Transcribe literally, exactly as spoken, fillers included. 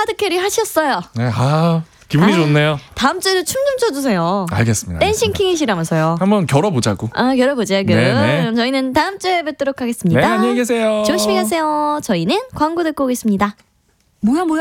하드캐리 하셨어요. 네, 아 기분이 아, 좋네요. 다음 주에도 춤 좀 춰주세요. 알겠습니다. 댄싱 킹이시라면서요. 한번 겨뤄보자고. 아, 겨뤄보자고. 그럼 저희는 다음 주에 뵙도록 하겠습니다. 네, 안녕히 계세요. 조심히 가세요. 저희는 광고 듣고 오겠습니다. 뭐야 뭐야.